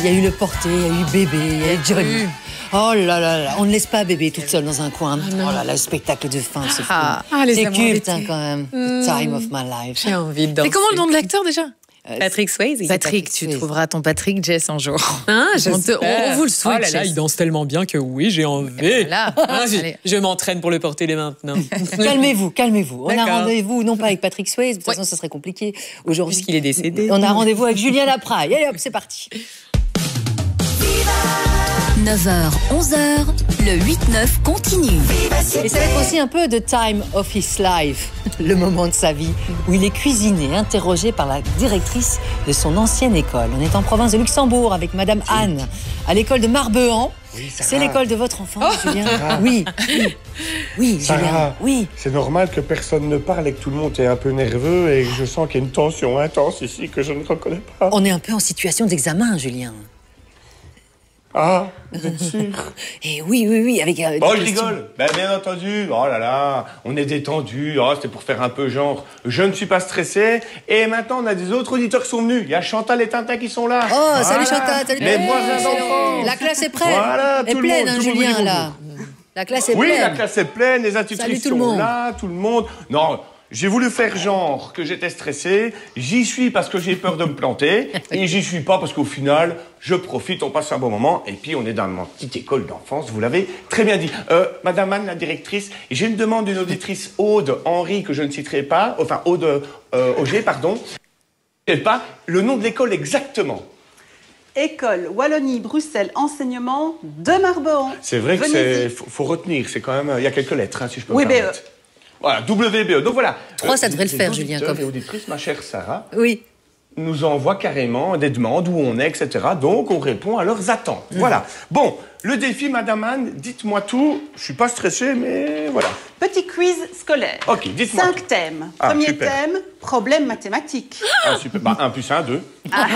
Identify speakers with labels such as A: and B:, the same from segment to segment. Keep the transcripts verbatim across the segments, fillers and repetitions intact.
A: Il y a eu le porté, il y a eu bébé, il y a eu Johnny. Oh là là là, on ne laisse pas bébé toute seule dans un coin. Oh là là, le spectacle de fin de ce film.
B: Ah, ah les
A: c'est
B: amours
A: culte hein,
B: d'été.
A: quand même.
B: Mmh.
A: The time of my life.
B: J'ai envie de danser. C'est comment le nom de l'acteur déjà?
A: Euh,
C: Patrick Swayze.
B: Patrick,
A: Patrick
B: tu
A: Swayze.
B: trouveras ton Patrick Jess un jour.
C: Hein,
B: on, te- on- on vous le souhaite.
C: Oh là là,
B: Jess.
C: il danse tellement bien que oui, j'ai envie.
B: Voilà.
C: Hein, je
B: Allez.
C: je m'entraîne pour le porter dès maintenant.
A: Calmez-vous, calmez-vous. On a
C: D'accord.
A: rendez-vous, non pas avec Patrick Swayze, de toute façon, ça serait compliqué aujourd'hui.
C: Puisqu'il est décédé.
A: On a rendez-vous avec Julien Lapraille. Allez hop, c'est parti.
D: neuf heures, onze heures, le huit neuf continue.
A: Et ça va être aussi un peu de time of his life, le moment de sa vie, où il est cuisiné, interrogé par la directrice de son ancienne école. On est en province de Luxembourg avec Madame Anne, à l'école de Marbehan.
E: Oui, Sarah.
A: C'est l'école de votre enfance, Julien. Oui, oui, oui, Julien,
E: Sarah,
A: oui.
E: c'est normal que personne ne parle et que tout le monde est un peu nerveux et je sens qu'il y a une tension intense ici que je ne reconnais pas.
A: On est un peu en situation d'examen, Julien.
E: Ah, vous êtes sûr?
A: Et oui, oui, oui, avec... euh,
E: Oh,
A: des
E: je
A: questions.
E: rigole. Ben, bien entendu. Oh là là, on est détendu. Oh, c'était pour faire un peu genre, je ne suis pas stressé. Et maintenant, on a des autres auditeurs qui sont venus. Il y a Chantal et Tintin qui sont là.
A: Oh, salut
E: Voilà.
A: Chantal, salut.
E: Les voisins
A: Hey,
E: d'enfance.
A: La classe est prête.
E: Voilà,
A: est
E: tout le
A: pleine,
E: monde,
A: hein,
E: tout le monde
A: Julien,
E: dit
A: là. La classe est
E: Oui,
A: pleine.
E: la classe est pleine, les institutrices
A: Salut tout le
E: sont
A: monde.
E: là, tout le monde. Non, j'ai voulu faire genre que j'étais stressé. J'y suis parce que j'ai peur de me planter. Et j'y suis pas parce qu'au final, je profite, on passe un bon moment. Et puis, on est dans ma petite école d'enfance, vous l'avez très bien dit. Euh, Madame Anne, la directrice, j'ai une demande d'une auditrice, Aude Henri, que je ne citerai pas. Enfin, Aude euh, Auger, pardon. Et pas le nom de l'école exactement.
F: École Wallonie-Bruxelles Enseignement de Marbehan.
E: C'est vrai que
F: Venez-y.
E: c'est faut, faut retenir. C'est quand même, il y a quelques lettres, hein, si je peux
F: Oui,
E: me
F: mais,
E: permettre. Voilà, W B E. Donc voilà.
A: Trois, ça devrait le
E: les
A: faire, Julien,
E: auditeurs
A: quand même.
E: et auditrices, ma chère Sarah,
A: Oui.
E: nous envoient carrément des demandes où on est, et cetera. Donc on répond à leurs attentes. Voilà. Bon, le défi, Madame Anne, dites-moi tout. Je suis pas stressé, mais voilà.
F: Petit quiz scolaire.
E: Ok, dites-moi
F: Cinq
E: tout.
F: thèmes.
E: Ah,
F: Premier
E: super.
F: thème, problème mathématique.
E: Ah, super. Bah, un plus un, deux.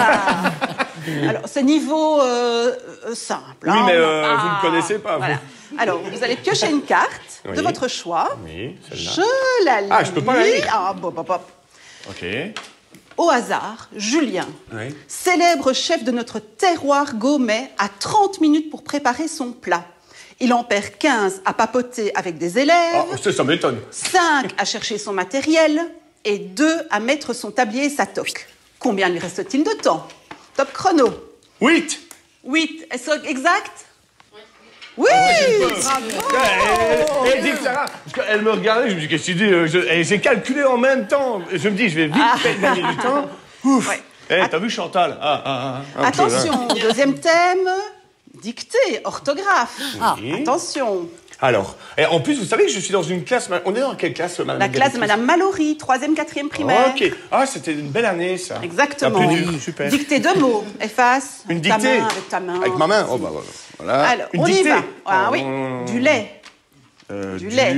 F: Alors, c'est niveau euh, euh, simple.
E: Oui,
F: hein,
E: mais
F: on
E: euh,
F: va
E: vous ne connaissez pas,
F: Voilà.
E: vous.
F: Alors, vous allez piocher une carte de
E: Oui.
F: votre choix.
E: Oui, celle-là.
F: Je la lis.
E: Ah, je peux pas la lire.
F: Ah, bon, bon, bon.
E: Ok.
F: Au hasard, Julien,
E: Oui.
F: célèbre chef de notre terroir gaumet, a trente minutes pour préparer son plat. Il en perd quinze à papoter avec des élèves,
E: Ah, ça, ça m'étonne.
F: cinq à chercher son matériel et deux à mettre son tablier et sa toque. Combien lui reste-t-il de temps? Top chrono.
E: Huit.
F: huit. Est-ce exact? Oui. Bravo.
E: Et, et, et dit que Sarah, parce qu'elle me regardait, je me dis, qu'est-ce que tu dis euh, je- et j'ai calculé en même temps. Je me dis, je vais vite faire gagner du temps. Ouf.
F: Ouais.
E: Eh, t'as vu Chantal? Ah, ah, ah, un peu, hein.
F: Attention, deuxième thème, dictée, orthographe.
E: Ah.
F: Attention,
E: Alors, et en plus, vous savez que je suis dans une classe. On est dans quelle classe, madame?
F: la classe de Madame Mallory, troisième, quatrième primaire.
E: Ok. Ah, c'était une belle année, ça.
F: Exactement.
E: Un peu dur, super.
F: Dictée deux mots, efface.
E: Une
F: ta
E: dictée.
F: main, avec ta main.
E: Avec ma main. Oh, bah, voilà. voilà.
F: Alors,
E: une
F: on
E: dictée.
F: y va. Ah oui,
E: Oh.
F: du lait,
E: Euh,
F: du
E: du
F: lait.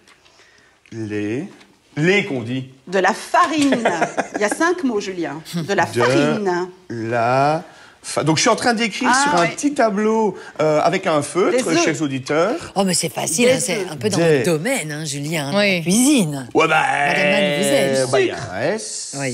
E: lait. Lait qu'on dit.
F: de la farine. Il y a cinq mots, Julien. De la
E: De
F: farine.
E: la... fa- Donc, je suis en train d'écrire
F: Ah,
E: sur un
F: ouais.
E: petit tableau euh, avec un feutre,
F: Des œufs.
E: chers auditeurs.
A: Oh, mais c'est facile,
F: Des
A: hein, c'est
F: œufs.
A: un peu dans
E: Des-
A: votre domaine, hein, Julien.
B: Oui.
A: La cuisine.
E: Ouais, bah...
A: Madame Anne, vous êtes.
E: Bah, il y a un S.
A: Oui.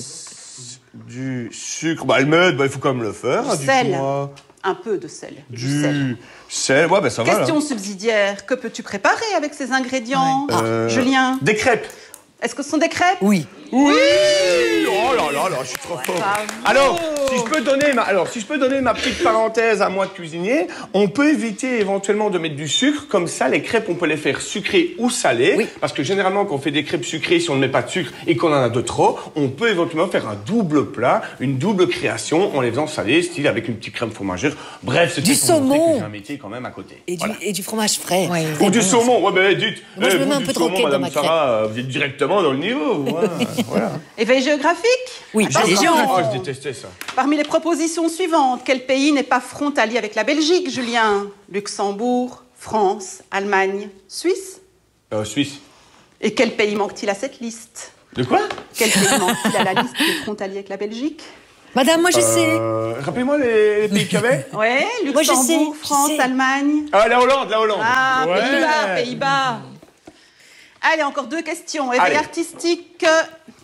E: Du sucre. Bah, le meute, bah, il faut quand même le faire.
F: Du
E: hein,
F: sel.
E: Dites-moi.
F: Un peu de sel. Du sel.
E: Du sel. Ouais, bah, ça va, là.
F: Question subsidiaire. Que peux-tu préparer avec ces ingrédients?
E: Euh,
F: Julien,
E: Des crêpes.
F: est-ce que ce sont des crêpes?
A: Oui.
E: Oui. Oh là là là, je suis trop fort.
F: Bravo.
E: Alors, si je peux donner ma, alors si je peux donner ma petite parenthèse à moi de cuisinier, on peut éviter éventuellement de mettre du sucre. Comme ça, les crêpes, on peut les faire sucrées ou salées.
A: Oui.
E: Parce que généralement, quand on fait des crêpes sucrées, si on ne met pas de sucre et qu'on en a de trop, on peut éventuellement faire un double plat, une double création en les faisant salées, style avec une petite crème fromagère. Bref, c'est
A: Du
E: pour montrer
A: saumon.
E: que j'ai un métier quand même à côté.
A: Et,
E: Voilà.
A: du, et du fromage frais.
B: Ouais.
E: Ou du
A: bon,
E: saumon, ouais, ben dites.
A: Moi, je
E: eh,
A: me
E: vous,
A: mets un
E: du
A: peu de
E: saumon,
A: roquette dans
E: Madame
A: ma crêpe.
E: Sarah, euh, vous êtes directement dans le niveau. Ouais, voilà.
F: Éveil géographique?
A: Oui,
E: Ah,
A: j'ai
E: ça,
A: géographe.
E: ah, je détestais ça.
F: Parmi les propositions suivantes, quel pays n'est pas frontalier avec la Belgique, Julien? Luxembourg, France, Allemagne, Suisse?
E: Euh, Suisse.
F: Et quel pays manque-t-il à cette liste?
E: De quoi?
F: Quel pays manque-t-il à la liste des frontaliers avec la Belgique?
A: Madame, moi, je sais.
E: Euh, Rappelez-moi les, les pays qu'il y avait.
F: Ouais,
A: Moi, je sais,
F: Luxembourg,
A: je
F: France,
A: sais.
F: Allemagne.
E: Ah, la Hollande, la Hollande.
F: Ah,
E: Ouais.
F: Pays-Bas, Pays-Bas. Allez, encore deux questions. Éveil
E: Allez.
F: artistique,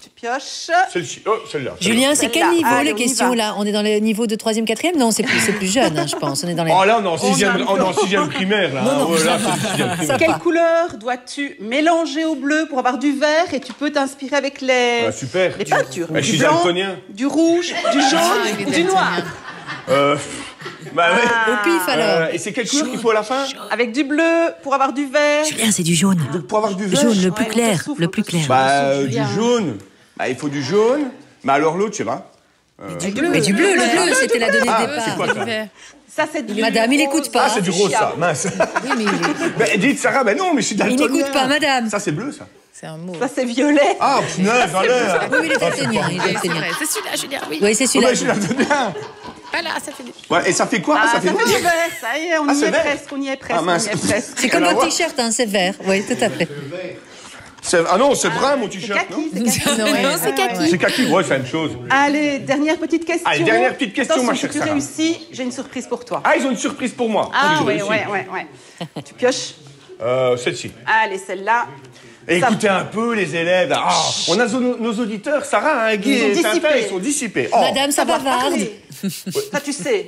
F: Tu pioches.
E: Celle-ci. Oh, celle-là.
A: Julien, c'est quel
F: Celle-là.
A: niveau
F: Allez,
A: les
F: on y
A: questions
F: va.
A: là? On est dans le niveau de troisième, quatrième? Non, c'est plus, c'est plus jeune, hein, je pense. On est dans les.
E: Oh là, on est en sixième,
F: a-
E: on est en sixième primaire, là.
A: Non, non,
E: Ouais,
A: ça
E: là,
A: va.
E: c'est sixième primaire.
F: Quelle couleur dois-tu mélanger au bleu pour avoir du vert et tu peux t'inspirer avec les,
E: Ah, super.
F: les peintures.
E: Bah, je
F: du
E: suis
F: blanc,
E: daltonien.
F: du rouge, du jaune
B: il est
F: ou du noir.
E: Euh, bah ouais.
A: Au pif alors.
E: Euh, et c'est quelle couleur qu'il faut à la fin?
F: Avec du bleu pour avoir du vert.
A: Julien, c'est du jaune.
E: Donc, pour avoir du vert.
A: Jaune, le plus
F: Ouais, on
A: clair.
F: te souffle,
A: Le
F: on te
A: plus clair.
F: souffle.
E: Bah,
F: Souffle,
E: euh, du
F: Julien.
E: jaune. Bah, il faut du jaune. Mais alors l'autre, je sais pas.
A: Du bleu. Mais du bleu, le bleu, c'était la donnée
E: Ah,
A: de
E: c'est quoi
A: départ.
E: ça?
F: Ça, c'est du
A: Madame, il
F: rose.
A: écoute pas.
E: Ah, c'est du rose, ça. Mince.
A: Oui, mais il est-
E: Bah, dites, Sarah, bah non, mais je suis
A: il
E: daltonien.
A: n'écoute pas, madame.
E: Ça, c'est bleu, ça.
B: C'est un mot.
F: Ça, c'est violet.
E: Ah, punaise, dans l'air.
A: Oui, il est daltonien. Il est
B: Oui, c'est
A: daltonien.
B: vrai. C'est celui-là, Julien, oui.
A: Oui, c'est
E: Oh, bah, je suis
A: celui-là.
E: daltonien.
B: Voilà, ça fait des...
E: Ouais, et ça fait quoi?
F: Ah,
E: ça
F: ça
E: fait
F: fait
E: noir.
F: du vert. Ça y est, on
E: Ah,
F: y
E: c'est
F: est
E: vert.
F: presque. On y est presque.
E: Ah, mince.
F: On y est presque.
A: C'est comme
E: Alors,
A: votre
E: ouais.
A: t-shirt, hein, c'est vert. Oui, tout à fait.
E: C'est- Ah non, c'est brun, mon
F: C'est
E: t-shirt, non?
F: kaki, c'est kaki.
B: Non, ouais.
F: Non, c'est kaki.
E: C'est kaki, ouais, c'est la même chose.
F: Allez, dernière petite question.
E: Allez, dernière petite question,
F: Attention,
E: ma chère
F: si tu
E: Sarah.
F: réussis, j'ai une surprise pour toi.
E: Ah, ils ont une surprise pour moi.
F: Ah,
E: Si je
F: oui,
E: réussis.
F: ouais, ouais, ouais. Tu pioches.
E: Euh, celle-ci.
F: Allez, celle-là.
E: Et
F: Ça-
E: écoutez un peu, les élèves. Ah, on a nos, nos auditeurs, Sarah, hein, Guy
F: Ils sont
E: et Tintin,
F: dissipés.
E: ils sont dissipés. Oh.
A: Madame, ça
F: doit
A: bavarde.
F: parler. Ça, tu sais.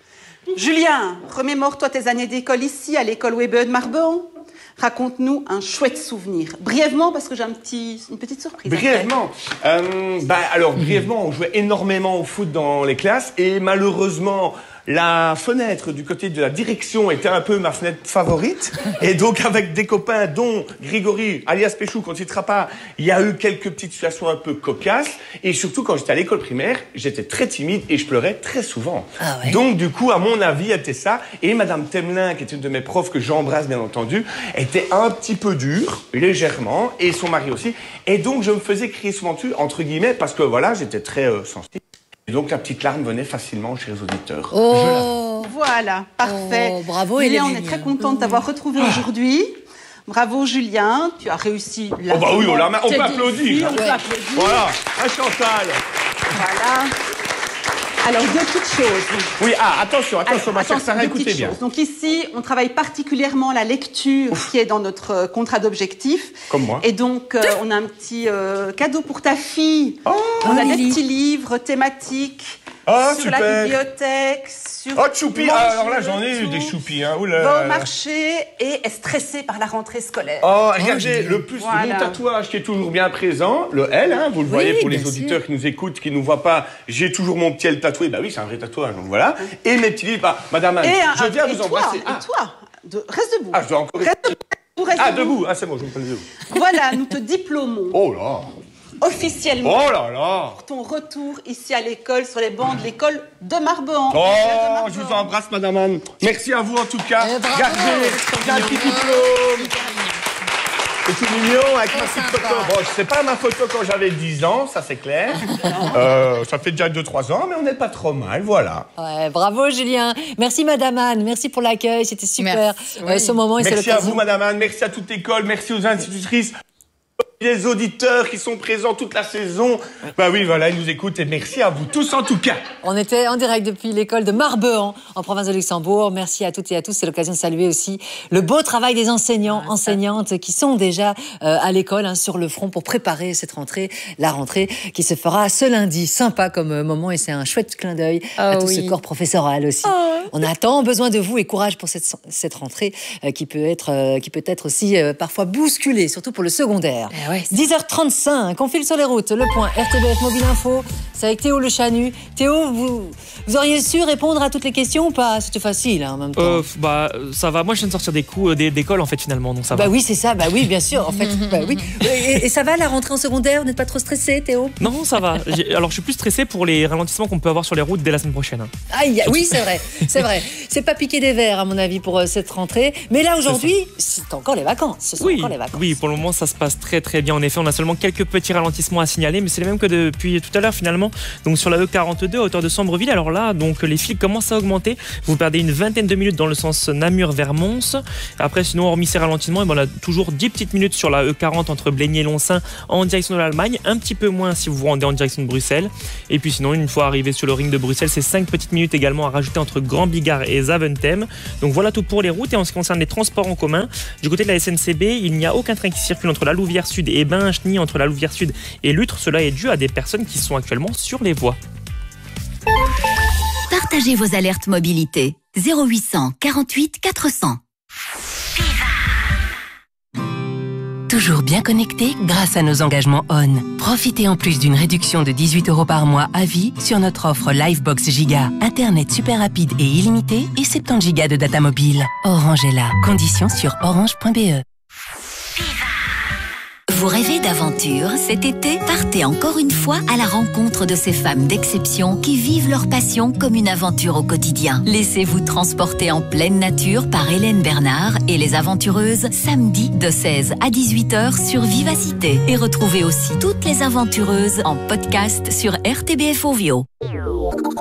F: Julien, remémore-toi tes années d'école ici, à l'école Weber de Marbehan. Raconte-nous un chouette souvenir. Brièvement, parce que j'ai un petit, une petite surprise. après.
E: Brièvement. Euh, bah, alors, brièvement, on jouait énormément au foot dans les classes et malheureusement, la fenêtre du côté de la direction était un peu ma fenêtre favorite. Et donc, avec des copains, dont Grégory, alias Péchou, qu'on ne citera pas, il y a eu quelques petites situations un peu cocasses. Et surtout, quand j'étais à l'école primaire, j'étais très timide et je pleurais très souvent.
A: Ah ouais.
E: Donc, du coup, à mon avis, c'était ça. Et Madame Temelin, qui est une de mes profs que j'embrasse, bien entendu, était un petit peu dure, légèrement, et son mari aussi. Et donc, je me faisais crier souvent dessus, entre guillemets, parce que voilà, j'étais très euh, sensible. Et donc, la petite larme venait facilement chez les auditeurs.
A: Oh,
F: Voilà, parfait.
A: Oh, bravo,
F: Julien,
A: Hélène
F: on est
A: Julien.
F: très content de t'avoir retrouvé aujourd'hui. Bravo, Julien. Tu as réussi la
E: Oh bah oui, oh là, on peut applaudir.
F: On peut
A: Ouais.
F: applaudir.
E: Voilà, un Chantal.
F: Voilà. Alors, deux petites choses.
E: Oui, ah, attention, attention,
F: Alors,
E: ma chère
F: attention,
E: Sarah,
F: deux
E: écoutez
F: petites
E: bien.
F: choses. Donc ici, on travaille particulièrement la lecture qui est dans notre euh, contrat d'objectif.
E: Comme moi.
F: Et donc, euh, on a un petit euh, cadeau pour ta fille.
E: Oh,
F: on a
A: Lily.
F: des petits livres thématiques
E: Ah,
F: sur
E: super.
F: la bibliothèque, sur...
E: Oh, choupi,
F: manger
E: ah, alors là, j'en ai
F: le
E: eu des
F: tout.
E: choupis, hein, oula.
F: Va au marché et est stressé par la rentrée scolaire.
E: Oh, regardez, le plus,
F: Voilà.
E: mon tatouage qui est toujours bien présent, le L, hein, vous le voyez pour les
A: bien
E: auditeurs
A: sûr.
E: qui nous écoutent, qui ne nous voient pas, j'ai toujours mon petit L tatoué, bah oui, c'est un vrai tatouage, donc voilà. Et mes petits livres, bah, Madame Anne,
F: Et, un-
E: je viens
F: et
E: vous
F: toi,
E: embrasser.
F: Et
E: Ah,
F: toi, de- reste debout.
E: ah, je dois encore...
F: Reste debout, reste
E: Ah,
F: debout.
E: debout, ah, c'est bon, je me prends debout.
F: Voilà, nous te diplômons
E: Oh là,
F: officiellement
E: oh là là.
F: pour ton retour ici à l'école, sur les bancs de l'école de Marbehan.
E: Oh, je vous embrasse, Madame Anne. Merci à vous, en tout cas.
A: Eh, bravo.
E: Regardez, j'ai un petit diplôme. C'est tout mignon avec ma petite
A: sympa.
E: photo. Bon, c'est pas ma photo quand j'avais dix ans, ça c'est clair. Euh, ça fait déjà deux trois ans, mais on n'est pas trop mal, voilà.
A: ouais, bravo Julien. Merci Madame Anne, merci pour l'accueil, c'était super
B: Merci,
A: euh,
B: oui.
A: ce moment et c'est
E: Merci à
A: l'occasion.
E: vous, Madame Anne, merci à toute l'école, merci aux institutrices, les auditeurs qui sont présents toute la saison. Bah oui, voilà, ils nous écoutent et merci à vous tous en tout cas.
A: On était en direct depuis l'école de Marbehan, en province de Luxembourg. Merci à toutes et à tous. C'est l'occasion de saluer aussi le beau travail des enseignants, enseignantes qui sont déjà euh, à l'école, hein, sur le front pour préparer cette rentrée, la rentrée qui se fera ce lundi. Sympa comme euh, moment et c'est un chouette clin d'œil
B: Ah
A: à tout
B: oui.
A: ce corps professoral aussi. On a tant besoin de vous et courage pour cette, cette rentrée euh, qui peut être, euh, qui peut être aussi euh, parfois bousculée, surtout pour le secondaire.
B: Eh ouais, c'est-
A: dix heures trente-cinq, on file sur les routes. Le point R T B F Mobile Info, c'est avec Théo Le Chanu. Théo, vous, vous auriez su répondre à toutes les questions ou pas? C'était facile hein, en même temps.
C: Euh, bah, ça va. Moi, je viens de sortir des cours euh, des- d'école, en fait, finalement, donc ça
A: Bah
C: va.
A: oui, c'est ça. Bah oui, bien sûr. En fait, bah oui. Et, et ça va la rentrée en secondaire? Vous n'êtes pas trop stressé, Théo?
C: Non, ça va. J'ai- Alors, je suis plus stressé pour les ralentissements qu'on peut avoir sur les routes dès la semaine prochaine.
A: Aïe, oui, c'est vrai, c'est vrai. C'est pas piquer des verres à mon avis pour euh, cette rentrée. Mais là aujourd'hui, c'est encore les vacances. Ce sont
C: Oui,
A: encore les vacances.
C: oui, pour le moment, ça se passe très très bien. En effet, on a seulement quelques petits ralentissements à signaler, mais c'est les mêmes que depuis tout à l'heure finalement. Donc sur la E quarante-deux à hauteur de Sambreville, alors là, donc les fils commencent à augmenter. Vous perdez une vingtaine de minutes dans le sens Namur vers Mons. Après, sinon, hormis ces ralentissements, eh ben, on a toujours dix petites minutes sur la E quarante entre Blény et Loncin en direction de l'Allemagne. Un petit peu moins si vous vous rendez en direction de Bruxelles. Et puis sinon, une fois arrivé sur le ring de Bruxelles, c'est cinq petites minutes également à rajouter entre Grand Bigard et et Zaventem. Donc voilà tout pour les routes. Et en ce qui concerne les transports en commun, du côté de la S N C B, il n'y a aucun train qui circule entre la Louvière Sud et Binche, ni entre la Louvière Sud et Lutre. Cela est dû à des personnes qui sont actuellement sur les voies.
D: Partagez vos alertes mobilité. zéro huit cent quarante-huit quatre cents.
G: Toujours bien connecté grâce à nos engagements O N. Profitez en plus d'une réduction de dix-huit euros par mois à vie sur notre offre Livebox Giga. Internet super rapide et illimité et soixante-dix gigas de data mobile. Orange est là. Conditions sur orange point b e.
D: Vous rêvez d'aventure cet été? Partez encore une fois à la rencontre de ces femmes d'exception qui vivent leur passion comme une aventure au quotidien. Laissez-vous transporter en pleine nature par Hélène Bernard et les aventureuses samedi de seize à dix-huit heures sur Vivacité. Et retrouvez aussi toutes les aventureuses en podcast sur R T B F Ovio.